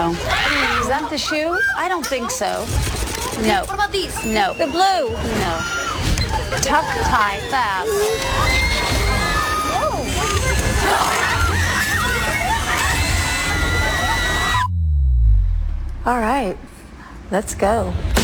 No. Is that the shoe? I don't think so. No. What about these? No. The blue? No. Tuck, tie, fab. All right, let's go.